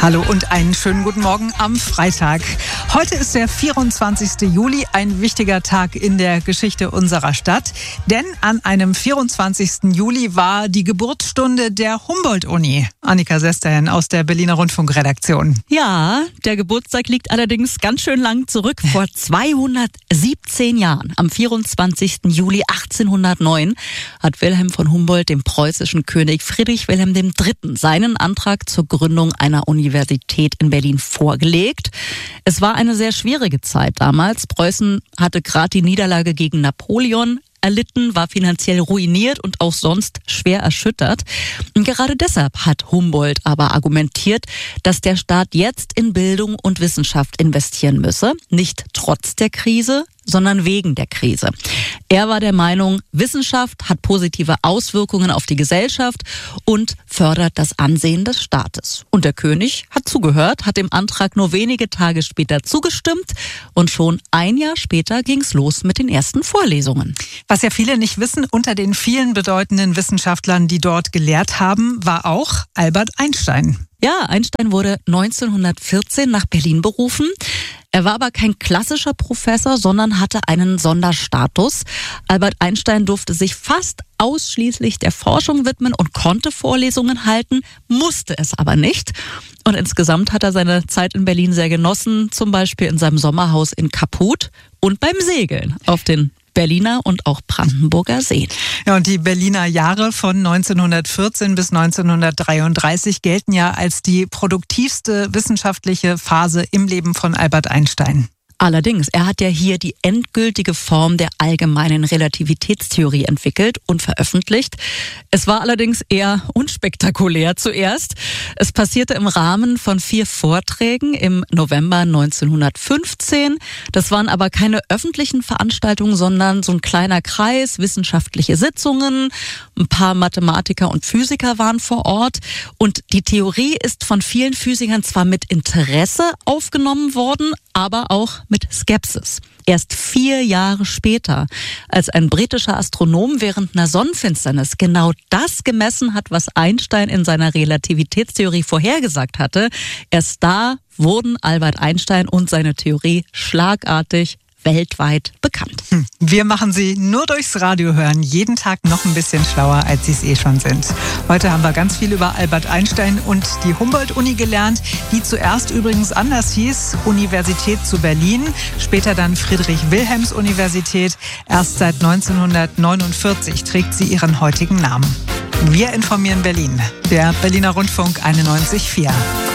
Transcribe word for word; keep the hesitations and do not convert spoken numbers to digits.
Hallo und einen schönen guten Morgen am Freitag. Heute ist der vierundzwanzigste Juli, ein wichtiger Tag in der Geschichte unserer Stadt. Denn an einem vierundzwanzigsten Juli war die Geburtsstunde der Humboldt-Uni. Annika Sesterhen aus der Berliner Rundfunkredaktion. Ja, der Geburtstag liegt allerdings ganz schön lang zurück. Vor zweihundertsiebzehn Jahren, am vierundzwanzigsten Juli achtzehnhundertneun, hat Wilhelm von Humboldt dem preußischen König Friedrich Wilhelm der Dritte seinen Antrag zur Gründung einer Universität in Berlin vorgelegt. Es war eine sehr schwierige Zeit damals. Preußen hatte gerade die Niederlage gegen Napoleon erlitten, war finanziell ruiniert und auch sonst schwer erschüttert. Und gerade deshalb hat Humboldt aber argumentiert, dass der Staat jetzt in Bildung und Wissenschaft investieren müsse. Nicht trotz der Krise, sondern wegen der Krise. Er war der Meinung, Wissenschaft hat positive Auswirkungen auf die Gesellschaft und fördert das Ansehen des Staates. Und der König hat zugehört, hat dem Antrag nur wenige Tage später zugestimmt und schon ein Jahr später ging's los mit den ersten Vorlesungen. Was ja viele nicht wissen, unter den vielen bedeutenden Wissenschaftlern, die dort gelehrt haben, war auch Albert Einstein. Ja, Einstein wurde neunzehnhundertvierzehn nach Berlin berufen. Er war aber kein klassischer Professor, sondern hatte einen Sonderstatus. Albert Einstein durfte sich fast ausschließlich der Forschung widmen und konnte Vorlesungen halten, musste es aber nicht. Und insgesamt hat er seine Zeit in Berlin sehr genossen, zum Beispiel in seinem Sommerhaus in Kaputt und beim Segeln auf den Berliner und auch Brandenburger Seen. Ja, und die Berliner Jahre von neunzehnhundertvierzehn bis neunzehnhundertdreiunddreißig gelten ja als die produktivste wissenschaftliche Phase im Leben von Albert Einstein. Allerdings, er hat ja hier die endgültige Form der allgemeinen Relativitätstheorie entwickelt und veröffentlicht. Es war allerdings eher unspektakulär zuerst. Es passierte im Rahmen von vier Vorträgen im November neunzehnhundertfünfzehn. Das waren aber keine öffentlichen Veranstaltungen, sondern so ein kleiner Kreis, wissenschaftliche Sitzungen. Ein paar Mathematiker und Physiker waren vor Ort. Und die Theorie ist von vielen Physikern zwar mit Interesse aufgenommen worden, aber auch mit Skepsis. Erst vier Jahre später, als ein britischer Astronom während einer Sonnenfinsternis genau das gemessen hat, was Einstein in seiner Relativitätstheorie vorhergesagt hatte, erst da wurden Albert Einstein und seine Theorie schlagartig weltweit bekannt. Wir machen Sie nur durchs Radio hören, jeden Tag noch ein bisschen schlauer, als Sie es eh schon sind. Heute haben wir ganz viel über Albert Einstein und die Humboldt-Uni gelernt, die zuerst übrigens anders hieß, Universität zu Berlin, später dann Friedrich-Wilhelms-Universität. Erst seit neunzehnhundertneunundvierzig trägt sie ihren heutigen Namen. Wir informieren Berlin, der Berliner Rundfunk einundneunzig Komma vier.